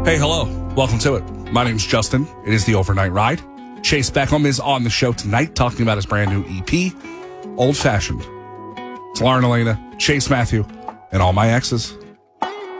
Hey, hello. Welcome to it. My name's Justin. It is the Overnight Ride. Chase Beckham is on the show tonight talking about his brand new EP, Old Fashioned. It's Lauren Elena, Chase Matthew, and all my exes.